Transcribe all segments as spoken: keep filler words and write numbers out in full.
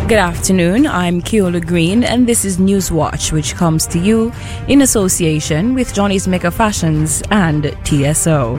Good afternoon, I'm Keola Green and this is Newswatch, which comes to you in association with Johnny's Mecca Fashions and T S O.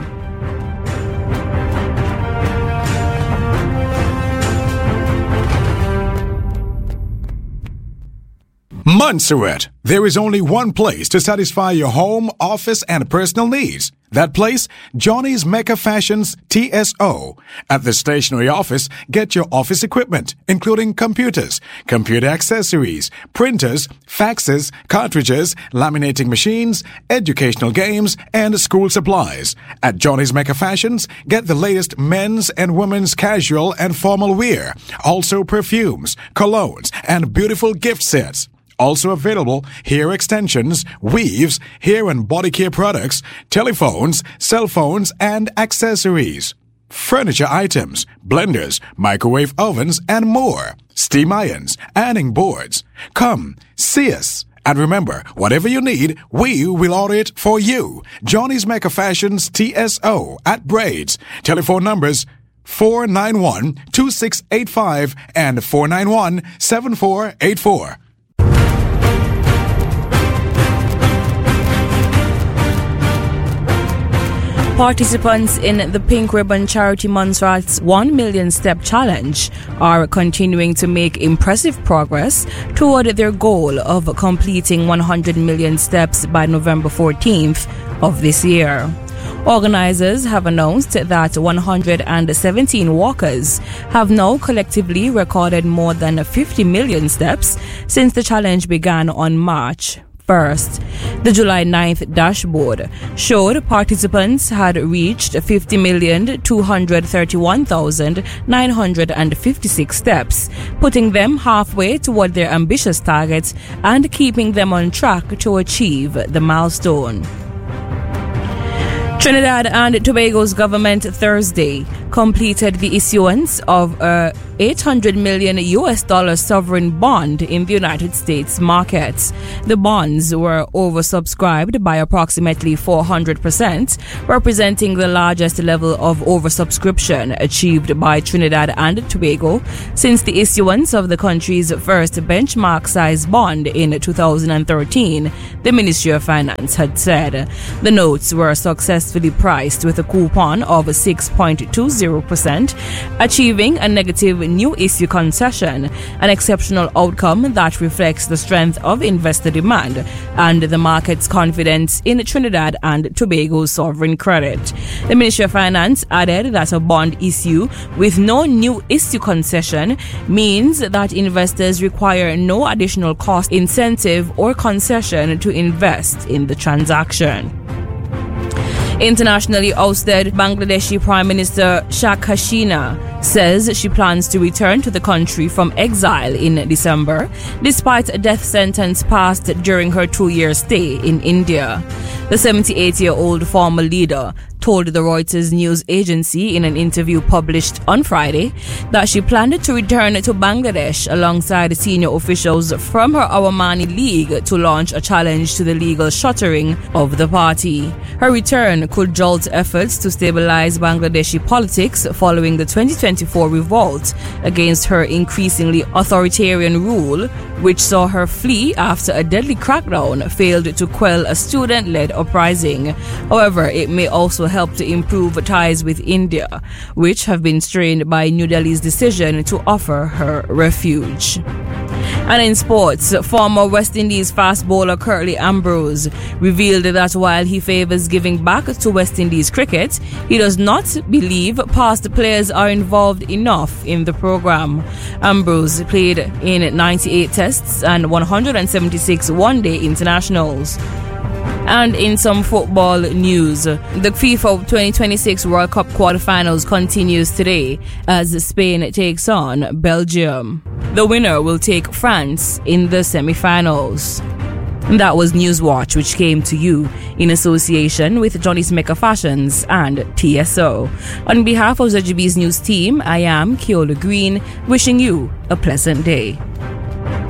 Montserrat, there is only one place to satisfy your home, office, and personal needs. That place, Johnny's Mecca Fashions T S O. At the stationery office, get your office equipment, including computers, computer accessories, printers, faxes, cartridges, laminating machines, educational games, and school supplies. At Johnny's Mecca Fashions, get the latest men's and women's casual and formal wear, also perfumes, colognes, and beautiful gift sets. Also available, hair extensions, weaves, hair and body care products, telephones, cell phones, and accessories. Furniture items, blenders, microwave ovens, and more. Steam irons, ironing boards. Come, see us. And remember, whatever you need, we will order it for you. Johnny's Mecca Fashions T S O at Braids. Telephone numbers four nine one, two six eight five and four nine one, seven four eight four. Participants in the Pink Ribbon Charity Montserrat's one million Step Challenge are continuing to make impressive progress toward their goal of completing one hundred million steps by November fourteenth of this year. Organizers have announced that one hundred seventeen walkers have now collectively recorded more than fifty million steps since the challenge began on March first. The July ninth dashboard showed participants had reached fifty million two hundred thirty-one thousand nine hundred fifty-six steps, putting them halfway toward their ambitious targets and keeping them on track to achieve the milestone. Trinidad and Tobago's government Thursday completed the issuance of a eight hundred million U S dollar sovereign bond in the United States markets. The bonds were oversubscribed by approximately four hundred percent, representing the largest level of oversubscription achieved by Trinidad and Tobago since the issuance of the country's first benchmark size bond in two thousand thirteen, the Ministry of Finance had said. The notes were successfully priced with a coupon of six point two zero percent, achieving a negative new issue concession, an exceptional outcome that reflects the strength of investor demand and the market's confidence in Trinidad and Tobago's sovereign credit. The Ministry of Finance added that a bond issue with no new issue concession means that investors require no additional cost, incentive, or concession to invest in the transaction. Internationally ousted Bangladeshi Prime Minister Sheikh Hasina says she plans to return to the country from exile in December, despite a death sentence passed during her two-year stay in India. The seventy-eight-year-old former leader told the Reuters news agency in an interview published on Friday that she planned to return to Bangladesh alongside senior officials from her Awami League to launch a challenge to the legal shuttering of the party. Her return could jolt efforts to stabilize Bangladeshi politics following the twenty twenty-four revolt against her increasingly authoritarian rule, which saw her flee after a deadly crackdown failed to quell a student-led uprising. However, it may also help to improve ties with India, which have been strained by New Delhi's decision to offer her refuge. And in sports, former West Indies fast bowler Curtly Ambrose revealed that while he favors giving back to West Indies cricket, he does not believe past players are involved enough in the program. Ambrose played in ninety-eight tests and one hundred seventy-six one-day internationals. And in some football news, the FIFA twenty twenty-six World Cup quarterfinals continues today as Spain takes on Belgium. The winner will take France in the semi-finals. And that was Newswatch, which came to you in association with Johnny's Mecca Fashions and T S O. On behalf of Z G B's news team, I am Keola Green, wishing you a pleasant day.